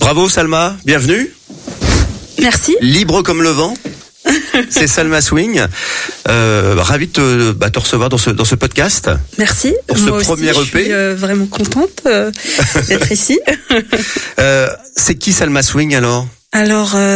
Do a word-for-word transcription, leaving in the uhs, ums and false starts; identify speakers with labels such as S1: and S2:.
S1: Bravo Salma, bienvenue.
S2: Merci.
S1: Libre comme le vent. C'est Salma Swing. Euh, ravi de te, bah, te recevoir dans ce, dans ce podcast.
S2: Merci.
S1: Pour
S2: Moi
S1: ce
S2: aussi,
S1: premier E P.
S2: Je suis euh, vraiment contente euh, d'être ici.
S1: euh, c'est qui Salma Swing alors?
S2: Alors, euh,